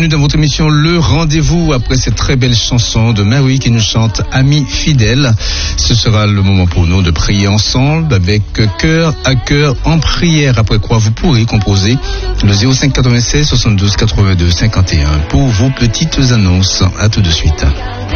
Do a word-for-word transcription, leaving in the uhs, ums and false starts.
bienvenue dans votre émission Le Rendez-vous après cette très belle chanson de Mary qui nous chante Amis fidèles. Ce sera le moment pour nous de prier ensemble avec cœur à cœur en prière, après quoi vous pourrez composer le zéro cinq quatre-vingt-seize soixante-douze quatre-vingt-deux cinquante et un pour vos petites annonces. À tout de suite.